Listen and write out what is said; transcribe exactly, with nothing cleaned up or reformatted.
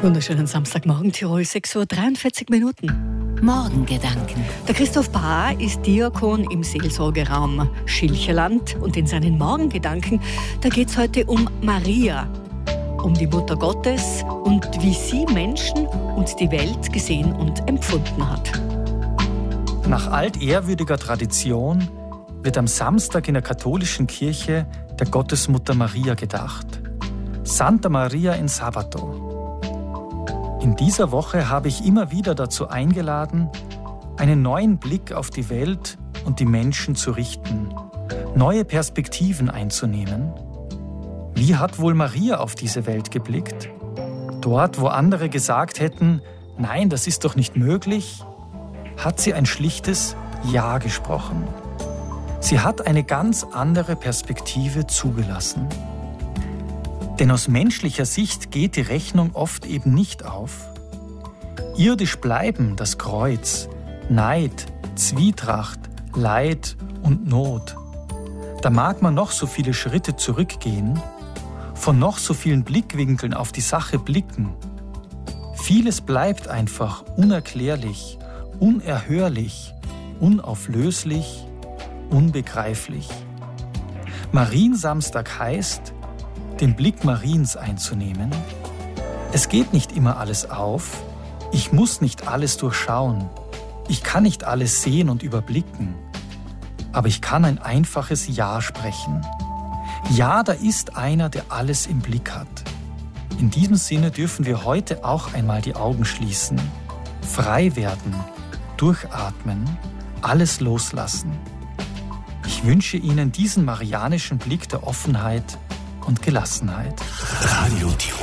Wunderschönen Samstagmorgen, Tirol, sechs Uhr dreiundvierzig Minuten. Morgengedanken. Der Christoph Bahr ist Diakon im Seelsorgeraum Schilcherland und in seinen Morgengedanken, da geht es heute um Maria, um die Mutter Gottes und wie sie Menschen und die Welt gesehen und empfunden hat. Nach altehrwürdiger Tradition wird am Samstag in der katholischen Kirche der Gottesmutter Maria gedacht. Santa Maria in Sabato. In dieser Woche habe ich immer wieder dazu eingeladen, einen neuen Blick auf die Welt und die Menschen zu richten, neue Perspektiven einzunehmen. Wie hat wohl Maria auf diese Welt geblickt? Dort, wo andere gesagt hätten, nein, das ist doch nicht möglich, hat sie ein schlichtes Ja gesprochen. Sie hat eine ganz andere Perspektive zugelassen. Denn aus menschlicher Sicht geht die Rechnung oft eben nicht auf. Irdisch bleiben das Kreuz, Neid, Zwietracht, Leid und Not. Da mag man noch so viele Schritte zurückgehen, von noch so vielen Blickwinkeln auf die Sache blicken. Vieles bleibt einfach unerklärlich, unerhörlich, unauflöslich, unbegreiflich. Mariensamstag heißt, den Blick Mariens einzunehmen. Es geht nicht immer alles auf. Ich muss nicht alles durchschauen. Ich kann nicht alles sehen und überblicken. Aber ich kann ein einfaches Ja sprechen. Ja, da ist einer, der alles im Blick hat. In diesem Sinne dürfen wir heute auch einmal die Augen schließen, frei werden, durchatmen, alles loslassen. Ich wünsche Ihnen diesen marianischen Blick der Offenheit und Gelassenheit. Radio Tirol.